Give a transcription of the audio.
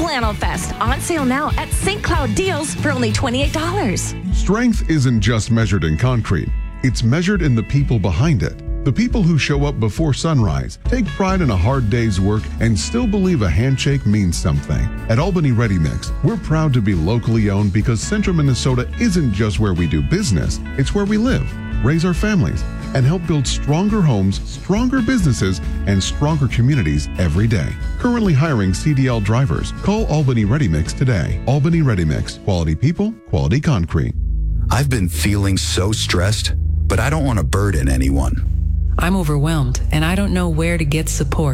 Flannel Fest, on sale now at St. Cloud Deals for only $28. Strength isn't just measured in concrete. It's measured in the people behind it. The people who show up before sunrise, take pride in a hard day's work, and still believe a handshake means something. At Albany Ready Mix, we're proud to be locally owned because Central Minnesota isn't just where we do business, it's where we live, raise our families, and help build stronger homes, stronger businesses, and stronger communities every day. Currently hiring CDL drivers. Call Albany Ready Mix today. Albany Ready Mix. Quality people, quality concrete. I've been feeling so stressed, but I don't want to burden anyone. I'm overwhelmed, and I don't know where to get support.